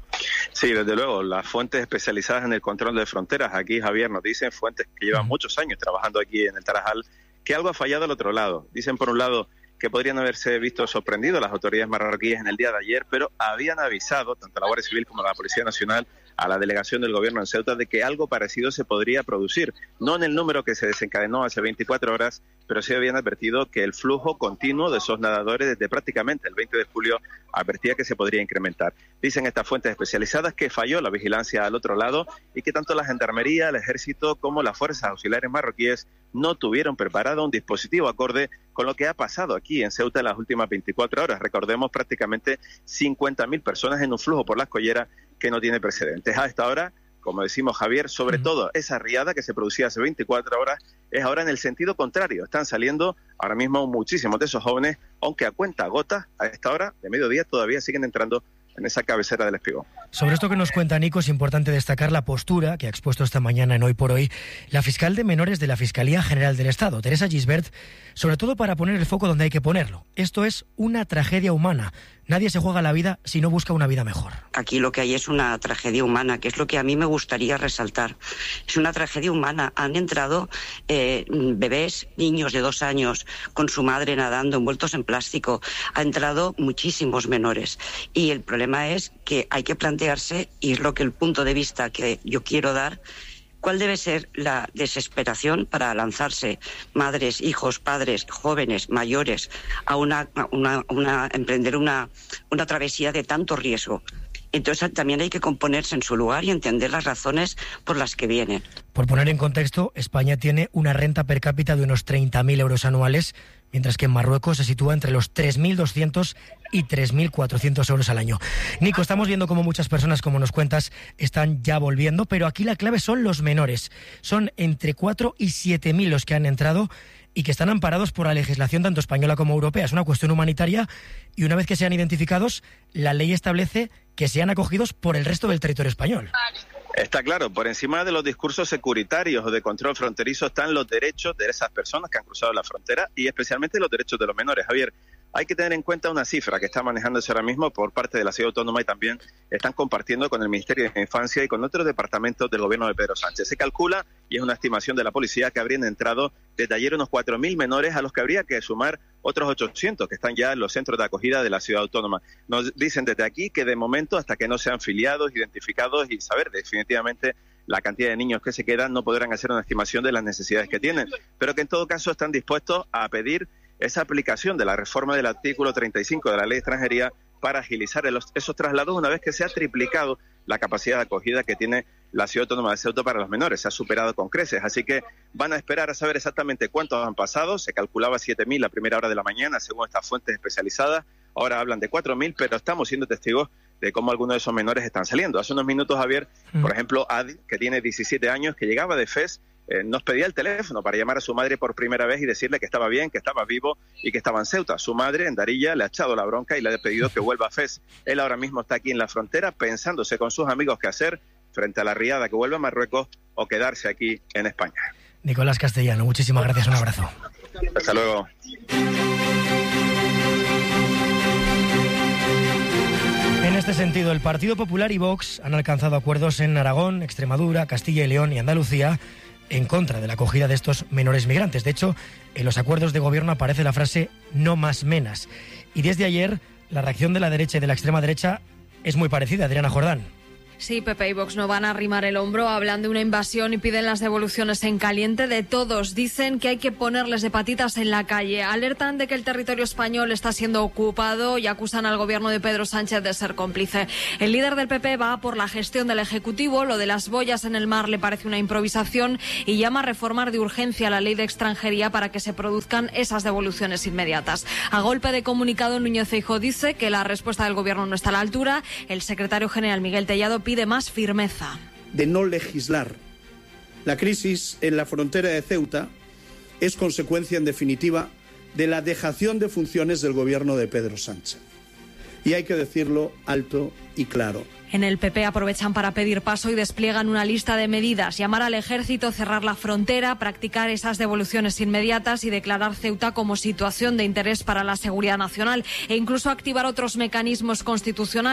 Sí, desde luego, las fuentes especializadas en el control de fronteras, aquí Javier nos dicen, fuentes que llevan muchos años trabajando aquí en el Tarajal, que algo ha fallado al otro lado. Dicen, por un lado, que podrían haberse visto sorprendidos las autoridades marroquíes en el día de ayer, pero habían avisado, tanto la Guardia Civil como la Policía Nacional, a la delegación del Gobierno en Ceuta de que algo parecido se podría producir. No en el número que se desencadenó hace veinticuatro horas, pero sí habían advertido que el flujo continuo de esos nadadores desde prácticamente el veinte de julio advertía que se podría incrementar. Dicen estas fuentes especializadas que falló la vigilancia al otro lado y que tanto la Gendarmería, el Ejército como las fuerzas auxiliares marroquíes no tuvieron preparado un dispositivo acorde con lo que ha pasado aquí en Ceuta en las últimas veinticuatro horas. Recordemos, prácticamente cincuenta mil personas en un flujo por las colleras que no tiene precedentes. A esta hora, como decimos, Javier, sobre todo esa riada que se producía hace veinticuatro horas es ahora en el sentido contrario. Están saliendo ahora mismo muchísimos de esos jóvenes, aunque a cuenta gotas, a esta hora de mediodía todavía siguen entrando en esa cabecera del Espigón. Sobre esto que nos cuenta Nico, es importante destacar la postura que ha expuesto esta mañana en Hoy por Hoy la fiscal de menores de la Fiscalía General del Estado, Teresa Gisbert, sobre todo para poner el foco donde hay que ponerlo. Esto es una tragedia humana. Nadie se juega la vida si no busca una vida mejor. Aquí lo que hay es una tragedia humana, que es lo que a mí me gustaría resaltar. Es una tragedia humana. Han entrado eh, bebés, niños de dos años, con su madre nadando, envueltos en plástico. Ha entrado muchísimos menores. Y el problema es que hay que plantearse, y es lo que el punto de vista que yo quiero dar, ¿cuál debe ser la desesperación para lanzarse madres, hijos, padres, jóvenes, mayores a una, una, una emprender una, una travesía de tanto riesgo? Entonces también hay que componerse en su lugar y entender las razones por las que vienen. Por poner en contexto, España tiene una renta per cápita de unos treinta mil euros anuales, mientras que en Marruecos se sitúa entre los tres mil doscientos y tres mil cuatrocientos euros al año. Nico, estamos viendo cómo muchas personas, como nos cuentas, están ya volviendo, pero aquí la clave son los menores. Son entre cuatro y siete mil los que han entrado y que están amparados por la legislación tanto española como europea. Es una cuestión humanitaria y una vez que sean identificados, la ley establece que sean acogidos por el resto del territorio español. Está claro, por encima de los discursos securitarios o de control fronterizo están los derechos de esas personas que han cruzado la frontera y especialmente los derechos de los menores. Javier, hay que tener en cuenta una cifra que está manejándose ahora mismo por parte de la Ciudad Autónoma y también están compartiendo con el Ministerio de Infancia y con otros departamentos del gobierno de Pedro Sánchez. Se calcula, y es una estimación de la policía, que habrían entrado desde ayer unos cuatro mil menores a los que habría que sumar otros ochocientos que están ya en los centros de acogida de la Ciudad Autónoma. Nos dicen desde aquí que de momento, hasta que no sean filiados, identificados y saber definitivamente la cantidad de niños que se quedan, no podrán hacer una estimación de las necesidades que tienen, pero que en todo caso están dispuestos a pedir esa aplicación de la reforma del artículo treinta y cinco de la Ley de Extranjería para agilizar el, esos traslados una vez que se ha triplicado la capacidad de acogida que tiene la Ciudad Autónoma de Ceuta para los menores. Se ha superado con creces, así que van a esperar a saber exactamente cuántos han pasado. Se calculaba siete mil a primera hora de la mañana, según estas fuentes especializadas. Ahora hablan de cuatro mil, pero estamos siendo testigos de cómo algunos de esos menores están saliendo. Hace unos minutos, Javier, mm. por ejemplo, Adi, que tiene diecisiete años, que llegaba de Fez, Eh, nos pedía el teléfono para llamar a su madre por primera vez y decirle que estaba bien, que estaba vivo y que estaba en Ceuta. Su madre, en Darilla, le ha echado la bronca y le ha pedido que vuelva a Fez. Él ahora mismo está aquí en la frontera pensándose con sus amigos qué hacer frente a la riada, que vuelve a Marruecos o quedarse aquí en España. Nicolás Castellano, muchísimas gracias, un abrazo. Hasta luego. En este sentido, el Partido Popular y Vox han alcanzado acuerdos en Aragón, Extremadura, Castilla y León y Andalucía en contra de la acogida de estos menores migrantes. De hecho, en los acuerdos de gobierno aparece la frase no más menas. Y desde ayer, la reacción de la derecha y de la extrema derecha es muy parecida. Adriana Jordán. Sí, P P y Vox no van a arrimar el hombro, hablan de una invasión y piden las devoluciones en caliente de todos. Dicen que hay que ponerles de patitas en la calle. Alertan de que el territorio español está siendo ocupado y acusan al gobierno de Pedro Sánchez de ser cómplice. El líder del P P va por la gestión del Ejecutivo, lo de las boyas en el mar le parece una improvisación y llama a reformar de urgencia la ley de extranjería para que se produzcan esas devoluciones inmediatas. A golpe de comunicado, Núñez Feijóo dice que la respuesta del gobierno no está a la altura. El secretario general Miguel Tellado pide más firmeza. De no legislar. La crisis en la frontera de Ceuta es consecuencia, en definitiva, de la dejación de funciones del gobierno de Pedro Sánchez. Y hay que decirlo alto y claro. En el P P aprovechan para pedir paso y despliegan una lista de medidas. Llamar al ejército, cerrar la frontera, practicar esas devoluciones inmediatas y declarar Ceuta como situación de interés para la seguridad nacional e incluso activar otros mecanismos constitucionales.